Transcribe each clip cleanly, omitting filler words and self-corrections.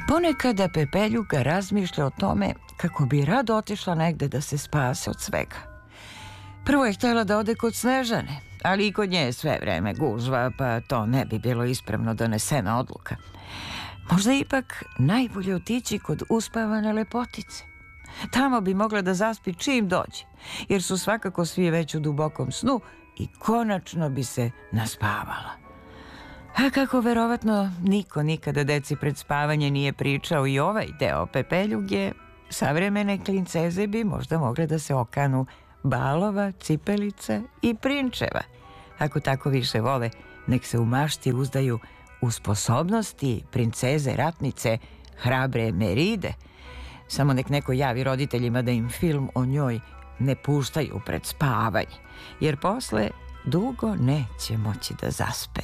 Ponekada Pepeljuga razmišlja o tome kako bi rado otišla negde da se spase od svega. Prvo je htjela da ode kod Snežane, ali i kod nje je sve vreme gužva, pa to ne bi bilo ispravno donesena odluka. Možda je ipak najbolje otići kod uspavane lepotice. Tamo bi mogla da zaspi čim dođe, jer su svakako svi već u dubokom snu i konačno bi se naspavala. A kako verovatno niko nikada deci pred spavanje nije pričao i ovaj deo Pepeljuge, savremene klinceze bi možda mogle da se okanu balova, cipelica i prinčeva. Ako tako više vole, nek se u mašti uzdaju u sposobnosti princeze ratnice hrabre Meride. Samo nek neko javi roditeljima da im film o njoj ne puštaju pred spavanje, jer posle dugo neće moći da zaspe.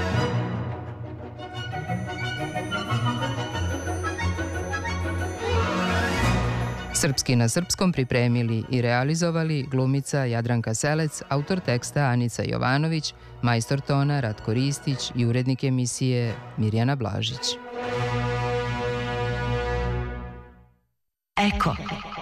Srpski na srpskom pripremili i realizovali glumica Jadranka Selec, autor teksta Anica Jovanović, majstor tona Ratko Ristić i urednik emisije Mirjana Blažić. Eko.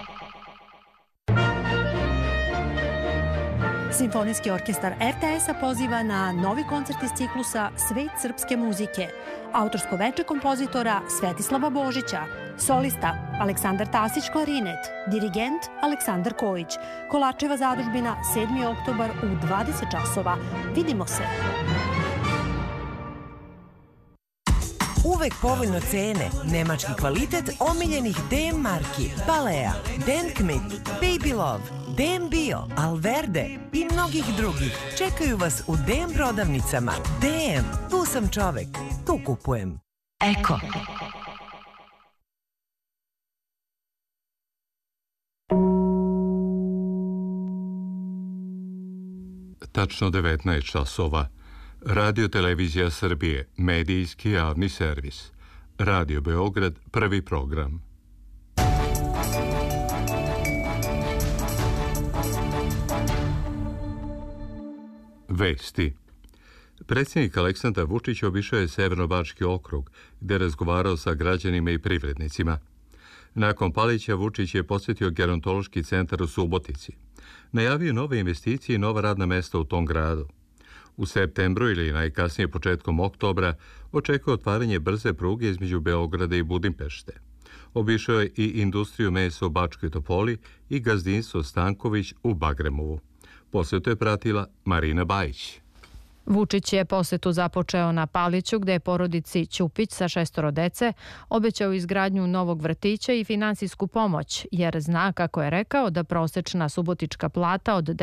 Simfonijski orkestar RTS-a poziva na novi koncert iz ciklusa Svet srpske muzike. Autorsko veče kompozitora Svetislava Božića. Solista Aleksandar Tasić klarinet. Dirigent Aleksandar Kojić. Kolačeva zadužbina 7. oktobar u 20 časova. Vidimo se! Uvek povoljno cene, nemački kvalitet omiljenih DM marki, Balea, Denkmit, Baby Love, DM Bio, Alverde i mnogih drugih. Čekaju vas u DM prodavnicama. DM, tu sam čovek, tu kupujem. Eko. Tačno 19 časova. Radio Televizija Srbije, medijski javni servis. Radio Beograd, prvi program. Vesti. Predsjednik Aleksandar Vučić obišao je Severnobački okrug, gde je razgovarao sa građanima i privrednicima. Nakon Palića, Vučić je posjetio gerontološki centar u Subotici. Najavio nove investicije i nova radna mesta u tom gradu. U septembru ili najkasnije početkom oktobra očekuje otvaranje brze pruge između Beograda i Budimpešte. Obišao je i industriju mesa u Bačkoj Topoli i gazdinstvo Stanković u Bagremovu. Posetu je pratila Marina Bajić. Vučić je posetu započeo na Paliću, gde je porodici Ćupić sa 6 dece obećao izgradnju novog vrtića i finansijsku pomoć, jer zna, kako je rekao, da prosečna subotička plata od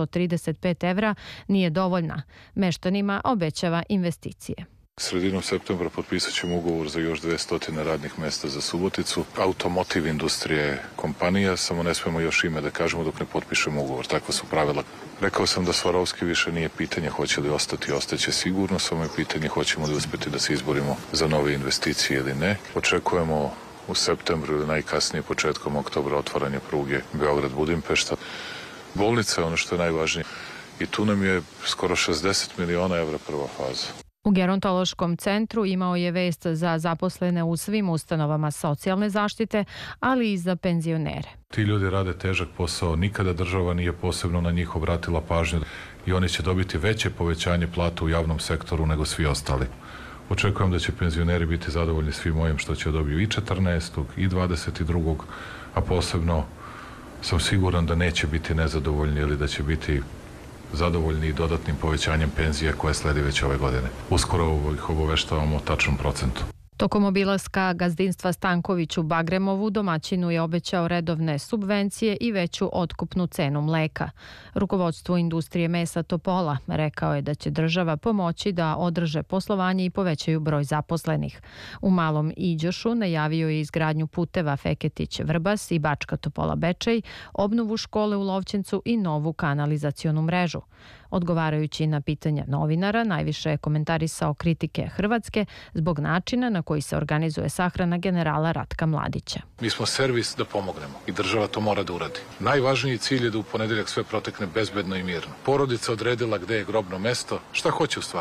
935 evra nije dovoljna. Meštanima obećava investicije. Sredinom septembra potpisat ćemo ugovor za još 200 radnih mesta za Suboticu. Automotiv industrija je kompanija, samo ne smemo još ime da kažemo dok ne potpišemo ugovor. Takva su pravila. Rekao sam da Svarovski više nije pitanje hoće li ostati, ostaće sigurno, samo je pitanje hoćemo li uspjeti da se izborimo za nove investicije ili ne. Očekujemo u septembru ili najkasnije početkom oktobra otvaranje pruge Beograd-Budimpešta. Bolnica je ono što je najvažnije i tu nam je skoro 60 miliona evra prva faza. U gerontološkom centru imao je vest za zaposlene u svim ustanovama socijalne zaštite, ali i za penzionere. Ti ljudi rade težak posao, nikada država nije posebno na njih obratila pažnju i oni će dobiti veće povećanje plata u javnom sektoru nego svi ostali. Očekujem da će penzioneri biti zadovoljni svim ovim što će dobiju i 14. i 22. a posebno sam siguran da neće biti nezadovoljni ili da će biti zadovoljni i dodatnim povećanjem penzije koje sledi već ove godine. Uskoro ih obaveštavamo o tačnom procentu. Tokom obilaska gazdinstva Stanković u Bagremovu domaćinu je obećao redovne subvencije i veću otkupnu cenu mleka. Rukovodstvo industrije mesa Topola rekao je da će država pomoći da održe poslovanje i povećaju broj zaposlenih. U Malom Iđošu najavio je izgradnju puteva Feketić-Vrbas i Bačka Topola-Bečej, obnovu škole u Lovćencu i novu kanalizacionu mrežu. Odgovarajući na pitanja novinara, najviše je komentarisao kritike Hrvatske zbog načina na koji se organizuje sahrana generala Ratka Mladića. Mi smo servis da pomognemo i država to mora da uradi. Najvažniji cilj je da u ponedeljak sve protekne bezbedno i mirno. Porodica odredila gde je grobno mesto, šta hoće u stvari.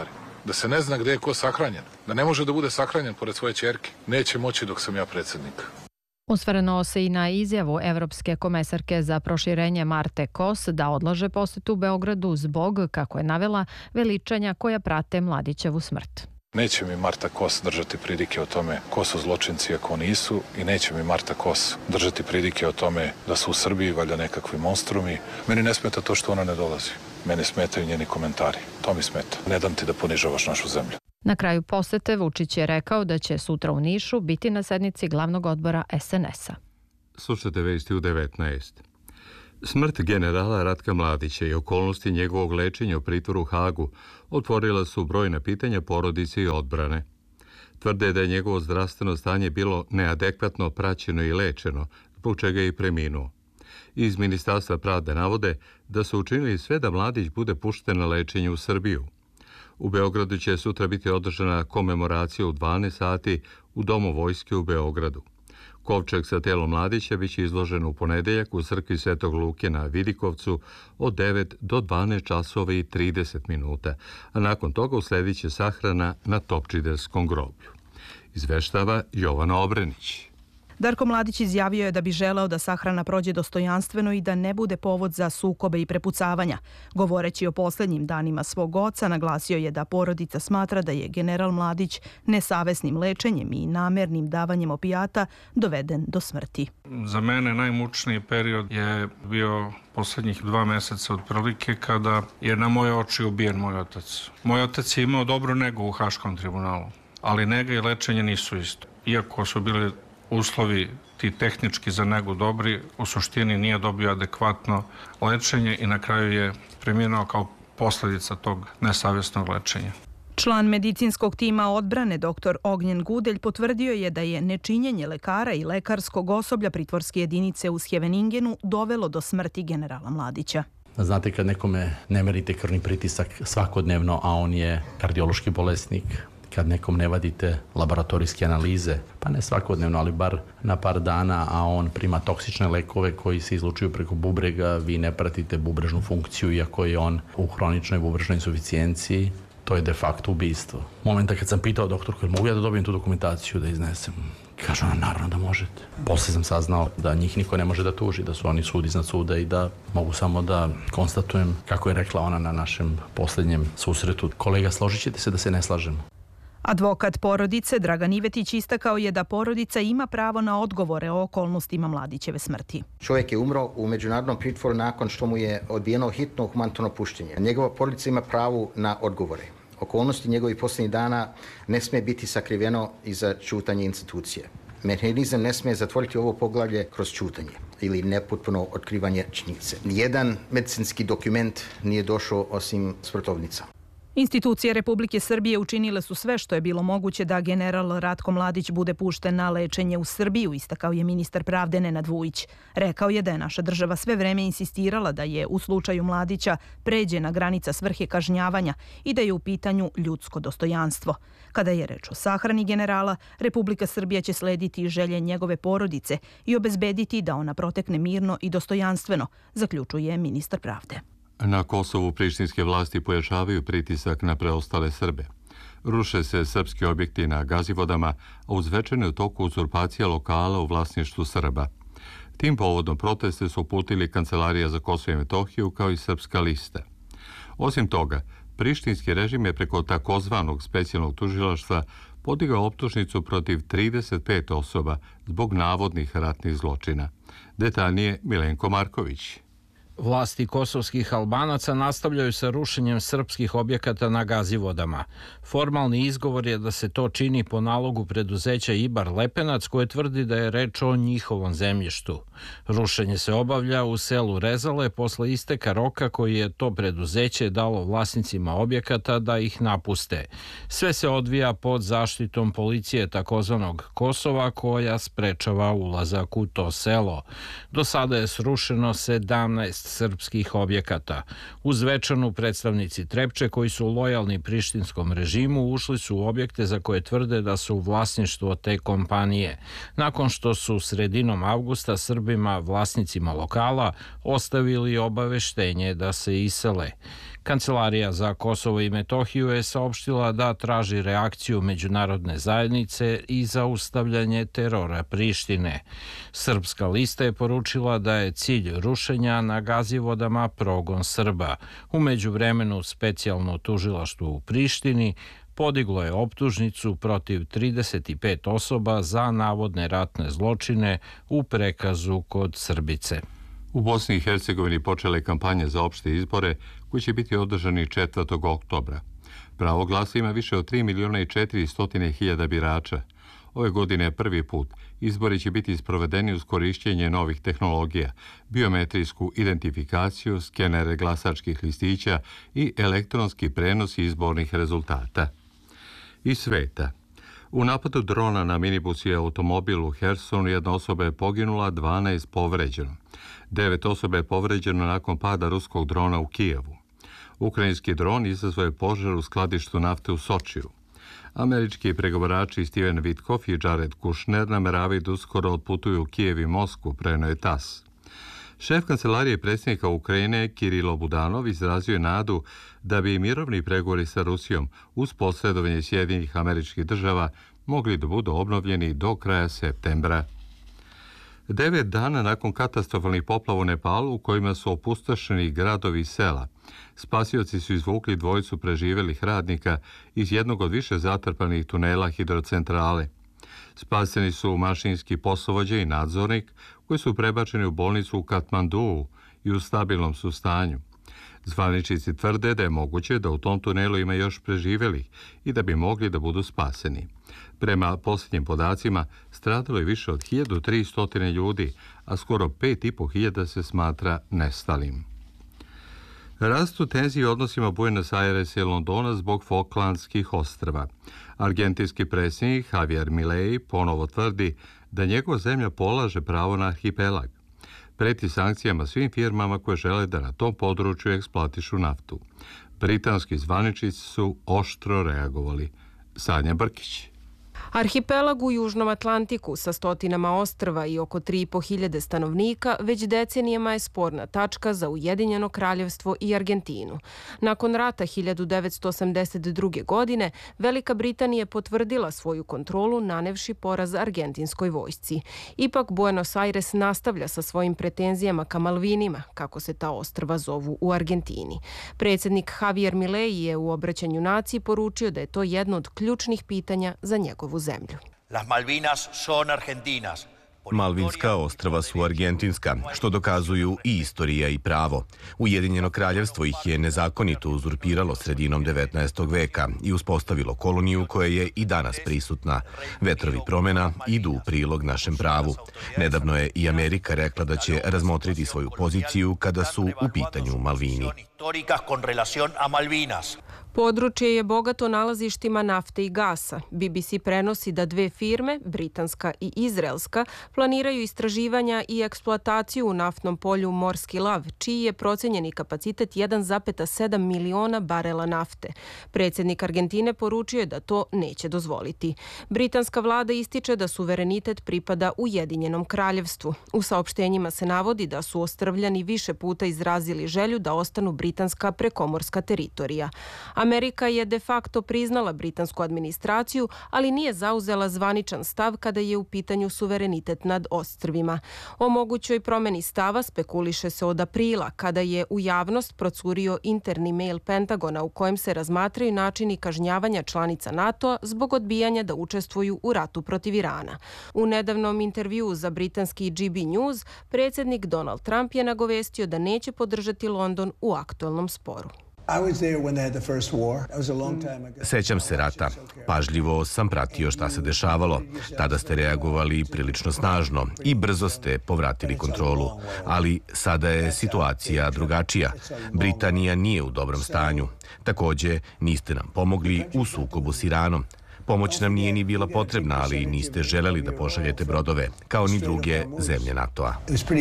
da se ne zna gde je ko sahranjen, da ne može da bude sahranjen pored svoje ćerke. Neće moći dok sam ja predsednik. Osvrnuo se i na izjavu Evropske komesarke za proširenje Marte Kos da odlaže posetu Beogradu zbog, kako je navela, veličanja koja prate Mladićevu smrt. Neće mi Marta Kos držati pridike o tome ko su zločinci ako nisu i neće mi Marta Kos držati pridike o tome da su u Srbiji valjda nekakvi monstrumi. Meni ne smeta to što ona ne dolazi. Meni smetaju njeni komentari. To mi smeta. Ne dam ti da ponižavaš našu zemlju. Na kraju posete Vučić je rekao da će sutra u Nišu biti na sednici glavnog odbora SNS-a. Slušate vesti u 19. Smrt generala Ratka Mladića i okolnosti njegovog lečenja u pritvoru u Hagu otvorila su brojna pitanja porodice i odbrane. Tvrde da je njegovo zdravstveno stanje bilo neadekvatno praćeno i lečeno, zbog čega je i preminuo. Iz Ministarstva pravde navode da su učinili sve da Mladić bude pušten na lečenje u Srbiju. U Beogradu će sutra biti održana komemoracija u 12 sati u Domu vojske u Beogradu. Kovčeg sa telom Mladića biće izložen u ponedeljak u crkvi Svetog Luke na Vidikovcu od 9 do 12 časova i 30 minuta, a nakon toga usledit će sahrana na Topčiderskom groblju. Izveštava Jovana Obrenić. Darko Mladić izjavio je da bi želeo da sahrana prođe dostojanstveno i da ne bude povod za sukobe i prepucavanja. Govoreći o poslednjim danima svog oca, naglasio je da porodica smatra da je general Mladić nesavesnim lečenjem i namernim davanjem opijata doveden do smrti. Za mene najmučniji period je bio poslednjih 2 meseca otprilike kada je na moje oči ubijen moj otac. Moj otac je imao dobru negu u Haškom tribunalu, ali nega i lečenje nisu isto. Iako su bili uslovi ti tehnički za negu dobri, u suštini nije dobio adekvatno lečenje i na kraju je preminuo kao posledica tog nesavjesnog lečenja. Član medicinskog tima odbrane dr. Ognjen Gudelj potvrdio je da je nečinjenje lekara i lekarskog osoblja pritvorske jedinice u Schjeveningenu dovelo do smrti generala Mladića. Znate, kad nekome ne merite krvni pritisak svakodnevno, a on je kardiološki bolesnik, kad nekom ne vadite laboratorijske analize, pa ne svakodnevno, ali bar na par dana, a on prima toksične lekove koji se izlučuju preko bubrega, vi ne pratite bubrežnu funkciju, iako je on u hroničnoj bubrežnoj insuficijenciji, to je de facto ubistvo. Momenta kad sam pitao doktorku, mogu ja da dobijem tu dokumentaciju da iznesem? Kaže ona, naravno da možete. Posle sam saznao da njih niko ne može da tuži, da su oni sud iznad suda i da mogu samo da konstatujem, kako je rekla ona na našem poslednjem susretu. Kolega, složit ćete se da se ne slažemo. Advokat porodice Dragan Ivetić istakao je da porodica ima pravo na odgovore o okolnostima Mladićeve smrti. Čovjek je umro u međunarodnom pritvoru nakon što mu je odbijeno hitno humanitarno puštenje. Njegova porodica ima pravo na odgovore. Okolnosti njegovih posljednjih dana ne smije biti sakriveno iza ćutanja institucije. Mehanizam ne smije zatvoriti ovo poglavlje kroz ćutanje ili nepotpuno otkrivanje činjenice. Nijedan medicinski dokument nije došao osim smrtovnica. Institucije Republike Srbije učinile su sve što je bilo moguće da general Ratko Mladić bude pušten na lečenje u Srbiju, istakao je ministar pravde Nenad Vujić. Rekao je da je naša država sve vreme insistirala da je u slučaju Mladića pređena granica svrhe kažnjavanja i da je u pitanju ljudsko dostojanstvo. Kada je reč o sahrani generala, Republika Srbija će slediti želje njegove porodice i obezbediti da ona protekne mirno i dostojanstveno, zaključuje ministar pravde. Na Kosovu prištinske vlasti pojačavaju pritisak na preostale Srbe. Ruše se srpski objekti na Gazivodama, a uz večer je u toku uzurpacija lokala u vlasništvu Srba. Tim povodom proteste su uputili Kancelarija za Kosovo i Metohiju kao i Srpska lista. Osim toga, prištinski režim je preko takozvanog specijalnog tužilaštva podigao optužnicu protiv 35 osoba zbog navodnih ratnih zločina. Detaljnije Milenko Marković. Vlasti kosovskih Albanaca nastavljaju sa rušenjem srpskih objekata na Gazivodama. Formalni izgovor je da se to čini po nalogu preduzeća Ibar Lepenac, koje tvrdi da je reč o njihovom zemljištu. Rušenje se obavlja u selu Rezale posle isteka roka koji je to preduzeće dalo vlasnicima objekata da ih napuste. Sve se odvija pod zaštitom policije takozvanog Kosova koja sprečava ulazak u to selo. Do sada je srušeno 17 srpskih objekata. U Zvečanu predstavnici Trepče koji su lojalni prištinskom režimu ušli su u objekte za koje tvrde da su u vlasništvu te kompanije. Nakon što su sredinom avgusta Srbima, vlasnicima lokala, ostavili obaveštenje da se isele. Kancelarija za Kosovo i Metohiju je saopštila da traži reakciju međunarodne zajednice i zaustavljanje terora Prištine. Srpska lista je poručila da je cilj rušenja na Gazivodama progon Srba. U međuvremenu specijalno tužilaštvo u Prištini podiglo je optužnicu protiv 35 osoba za navodne ratne zločine u prekazu kod Srbice. U Bosni i Hercegovini počela je kampanja za opšte izbore koji će biti održani 4. oktobra. Pravo glasa ima više od 3.400.000 birača. Ove godine je prvi put. Izbori će biti sprovedeni uz korišćenje novih tehnologija, biometrijsku identifikaciju, skenere glasačkih listića i elektronski prenos izbornih rezultata. Iz sveta. U napadu drona na minibus i automobil u Hersonu jedna osoba je poginula, 12 povređeno. 9 osoba je povređeno nakon pada ruskog drona u Kijevu. Ukrajinski dron izazvao je požar u skladištu nafte u Sočiju. Američki pregovarači Steven Witkoff i Jared Kushner nameravaju da uskoro otputuju u Kijev i Moskvu, preneo je TASS. Šef kancelarije predsjednika Ukrajine Kirilo Budanov izrazio je nadu da bi mirovni pregovori sa Rusijom uz posredovanje Sjedinjenih Američkih Država mogli da budu obnovljeni do kraja septembra. 9 dana nakon katastrofalnih poplava u Nepalu u kojima su opustošeni gradovi i sela, spasioci su izvukli dvojicu preživelih radnika iz jednog od više zatrpanih tunela hidrocentrale. Spaseni su mašinski poslovođa i nadzornik koji su prebačeni u bolnicu u Katmanduu i u stabilnom su stanju. Zvaničnici tvrde da je moguće da u tom tunelu ima još preživelih i da bi mogli da budu spaseni. Prema posljednjim podacima, stradalo je više od 1300 ljudi, a skoro 5.500 se smatra nestalim. Rastu tenzije u odnosima Buenos Airesa i Londona zbog Falklandskih ostrva. Argentinski predsjednik Javier Milei ponovo tvrdi da njegova zemlja polaže pravo na arhipelag. Preti sankcijama svim firmama koje žele da na tom području eksploatišu naftu. Britanski zvaničnici su oštro reagovali. Sanja Brkić. Arhipelag u Južnom Atlantiku sa stotinama ostrva i oko 3.500 stanovnika već decenijama je sporna tačka za Ujedinjeno Kraljevstvo i Argentinu. Nakon rata 1982. godine Velika Britanija je potvrdila svoju kontrolu nanevši poraz argentinskoj vojsci. Ipak Buenos Aires nastavlja sa svojim pretenzijama ka Malvinima, kako se ta ostrva zovu u Argentini. Predsjednik Javier Milei je u obraćanju naciji poručio da je to jedno od ključnih pitanja za njegovu zemlju. Malvinska ostrva su argentinska, što dokazuju i istorija i pravo. Ujedinjeno kraljevstvo ih je nezakonito uzurpiralo sredinom 19. veka i uspostavilo koloniju koja je i danas prisutna. Vetrovi promjena idu u prilog našem pravu. Nedavno je i Amerika rekla da će razmotriti svoju poziciju kada su u pitanju Malvini. Područje je bogato nalazištima nafte i gasa. BBC prenosi da dve firme, britanska i izraelska, planiraju istraživanja i eksploataciju u naftnom polju Morski lav, čiji je procenjeni kapacitet 1,7 miliona barela nafte. Predsjednik Argentine poručio je da to neće dozvoliti. Britanska vlada ističe da suverenitet pripada Ujedinjenom kraljevstvu. U saopštenjima se navodi da su Ostrvljani više puta izrazili želju da ostanu britanska prekomorska teritorija. Amerika je de facto priznala britansku administraciju, ali nije zauzela zvaničan stav kada je u pitanju suverenitet nad ostrvima. O mogućoj promjeni stava spekuliše se od aprila, kada je u javnost procurio interni mail Pentagona u kojem se razmatraju načini kažnjavanja članica NATO zbog odbijanja da učestvuju u ratu protiv Irana. U nedavnom intervjuu za britanski GB News, predsjednik Donald Trump je nagovestio da neće podržati London u aktualnom sporu. Sećam se rata. Pažljivo sam pratio šta se dešavalo. Tada ste reagovali prilično snažno i brzo ste povratili kontrolu. Ali sada je situacija drugačija. Britanija nije u dobrom stanju. Također, niste nam pomogli u sukobu s Iranom. Pomoć nam nije ni bila potrebna, ali niste želeli da pošaljete brodove, kao ni druge zemlje NATO-a.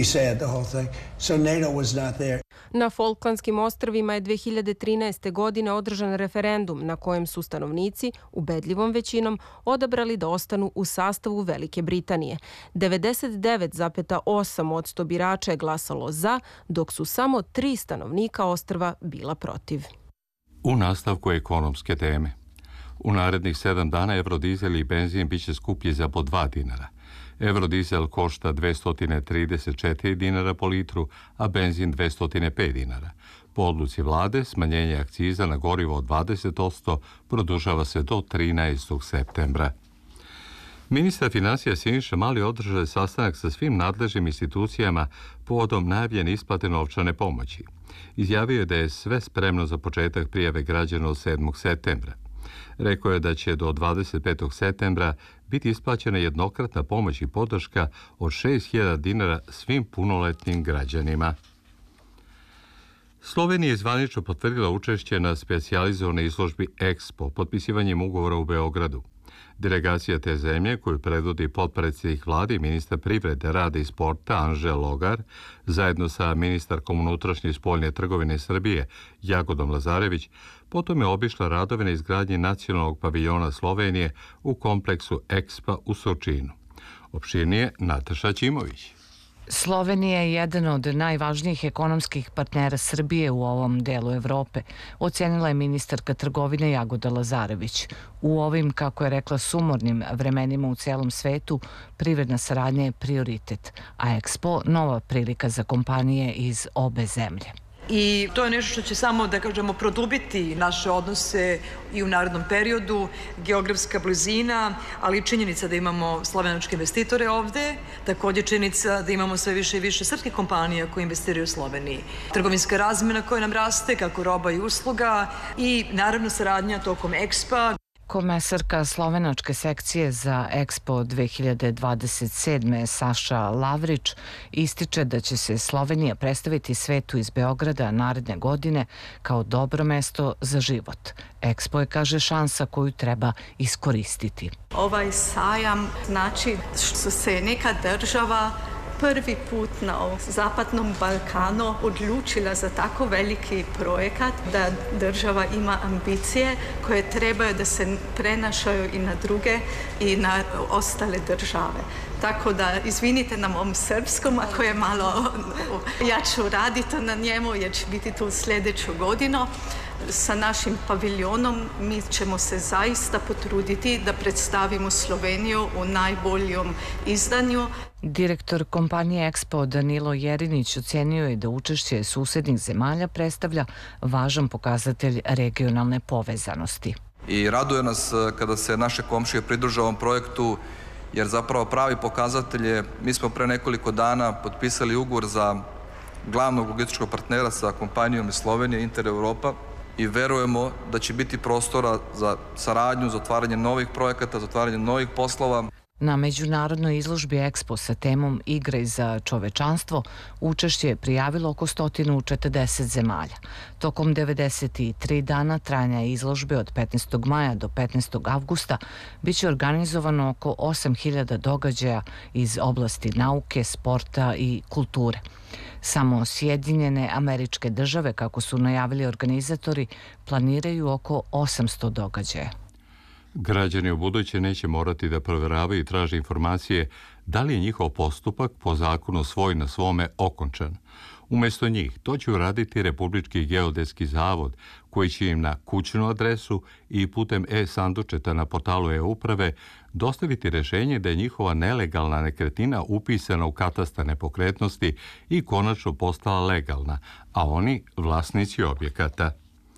Na Falklandskim ostrvima je 2013. godine održan referendum na kojem su stanovnici ubedljivom većinom odabrali da ostanu u sastavu Velike Britanije. 99,8% birača je glasalo za, dok su samo 3 stanovnika ostrva bila protiv. U nastavku ekonomske teme. U narednih 7 dana eurodizel i benzin biće skuplji za po 2 dinara. Eurodizel košta 234 dinara po litru, a benzin 205 dinara. Po odluci vlade, smanjenje akciza na gorivo od 20% produžava se do 13. septembra. Ministar financija Siniša Mali održao je sastanak sa svim nadležnim institucijama povodom najavljene isplate novčane pomoći. Izjavio je da je sve spremno za početak prijave građana od 7. septembra. Rekao je da će do 25. septembra biti isplaćena jednokratna pomoć i podrška od 6.000 dinara svim punoletnim građanima. Slovenija je zvanično potvrdila učešće na specijalizovanoj izložbi EXPO potpisivanjem ugovora u Beogradu. Delegacija te zemlje, koju predvodi potpredsjednik vlade i ministar privrede, rada i sporta Anže Logar, zajedno sa ministarkom unutrašnje i spoljne trgovine Srbije Jagodom Lazarević, potom je obišla radove na izgradnji nacionalnog paviljona Slovenije u kompleksu EXPO u Surčinu. Opširnije Nataša Ćimović. Slovenija je jedan od najvažnijih ekonomskih partnera Srbije u ovom delu Evrope, ocenila je ministarka trgovine Jagoda Lazarević. U ovim, kako je rekla, sumornim vremenima u celom svetu, privredna saradnja je prioritet, a EXPO nova prilika za kompanije iz obe zemlje. I to je nešto što će samo, da kažemo, produbiti naše odnose i u narednom periodu, geografska blizina, ali i činjenica da imamo slovenačke investitore ovde, također činjenica da imamo sve više i više srpskih kompanija koje investiraju u Sloveniji. Trgovinska razmjena koja nam raste, kako roba i usluga, i naravno saradnja tokom EXPO-a. Komesarka slovenačke sekcije za EXPO 2027. Saša Lavrić ističe da će se Slovenija predstaviti svetu iz Beograda naredne godine kao dobro mesto za život. EXPO je, kaže, šansa koju treba iskoristiti. Ovaj sajam znači što se neka država prvi put na Zapadnom Balkanu odlučila za tako veliki projekat, da država ima ambicije koje trebaju da se prenašaju i na druge i na ostale države. Tako da izvinite na mom srpskom, ako je malo, ja ću raditi na njemu jer će biti tu sljedeću godinu. Sa našim paviljonom mi ćemo se zaista potruditi da predstavimo Sloveniju u najboljem izdanju. Direktor kompanije EXPO Danilo Jerinić ocenio je da učešće susednih zemalja predstavlja važan pokazatelj regionalne povezanosti. I raduje nas kada se naše komšije pridruže ovom projektu, jer zapravo pravi pokazatelj je, mi smo pre nekoliko dana potpisali ugovor za glavnog logističkog partnera sa kompanijom iz Slovenije, Inter Europa, i verujemo da će biti prostora za saradnju, za otvaranje novih projekata, za otvaranje novih poslova. Na međunarodnoj izložbi EXPO sa temom Igre za čovečanstvo učešće je prijavilo oko 140 zemalja. Tokom 93 dana trajanja izložbe od 15. maja do 15. avgusta biće organizovano oko 8.000 događaja iz oblasti nauke, sporta i kulture. Samo Sjedinjene Američke Države, kako su najavili organizatori, planiraju oko 800 događaja. Građani u buduće neće morati da provjeravaju i traže informacije da li je njihov postupak po zakonu svoj na svome okončan. Umjesto njih, to će uraditi Republički geodetski zavod, koji će im na kućnu adresu i putem e-sandučeta na portalu e-uprave dostaviti rješenje da je njihova nelegalna nekretnina upisana u katastar nepokretnosti i konačno postala legalna, a oni vlasnici objekata.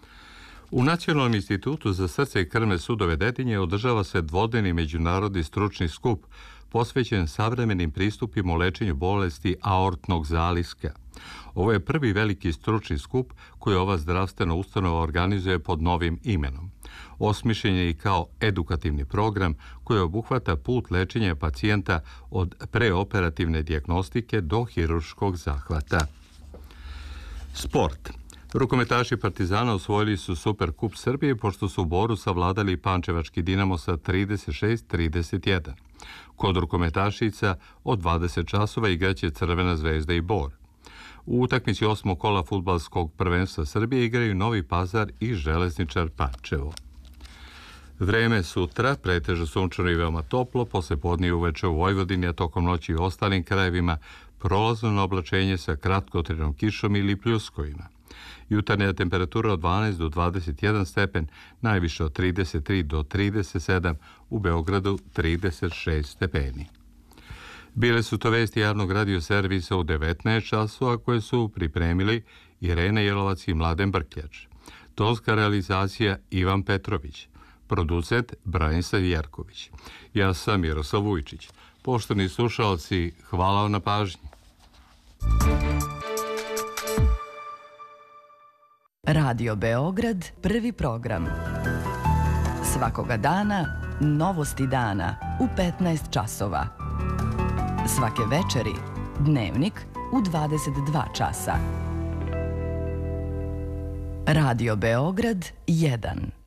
U Nacionalnom institutu za srce i krvne sudove Dedinje održava se dvodnevni međunarodni stručni skup posvećen savremenim pristupima u lečenju bolesti aortnog zaliska. Ovo je prvi veliki stručni skup koji ova zdravstvena ustanova organizuje pod novim imenom. Osmišljen je i kao edukativni program koji obuhvata put lečenja pacijenta od preoperativne dijagnostike do hirurškog zahvata. Sport. Rukometaši Partizana osvojili su Superkup Srbije pošto su u Boru savladali pančevački Dinamo sa 36-31. Kod rukometašica od 20 časova igraće Crvena zvezda i Bor. U utakmici 8. kola fudbalskog prvenstva Srbije igraju Novi Pazar i Železničar Pančevo. Vreme sutra, pretežno sunčano i veoma toplo, posle podne i uveče u Vojvodini, a tokom noći i u ostalim krajevima, prolazno na oblačenje sa kratkotrajnom kišom ili pljuskovima. Jutarnja temperatura od 12 do 21 stepen, najviše od 33 do 37, u Beogradu 36 stepeni. Bile su to vesti javnog radioservisa u 19 časova koje su pripremili Irena Jelovac i Mladen Brkljač. Tonska realizacija Ivan Petrović. Producent Branislav Jerković. Ja sam Miroslav Vujčić. Poštovani slušalci, hvala vam na pažnji. Radio Beograd, prvi program. Svakoga dana, novosti dana u 15 časova. Svake večeri, dnevnik u 22 časa. Radio Beograd 1.